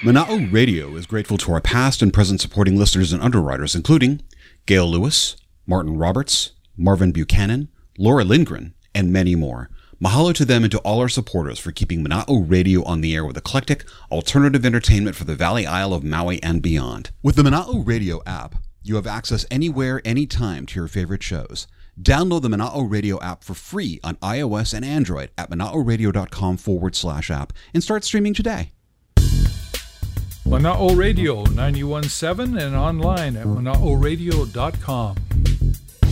Mana'o Radio is grateful to our past and present supporting listeners and underwriters, including Gail Lewis, Martin Roberts, Marvin Buchanan, Laura Lindgren, and many more. Mahalo to them and to all our supporters for keeping Mana'o Radio on the air with eclectic, alternative entertainment for the Valley Isle of Maui and beyond. With the Mana'o Radio app, you have access anywhere, anytime to your favorite shows. Download the Mana'o Radio app for free on iOS and Android at mana'oradio.com/app and start streaming today. Mana'o Radio 91.7 and online at mana'oradio.com.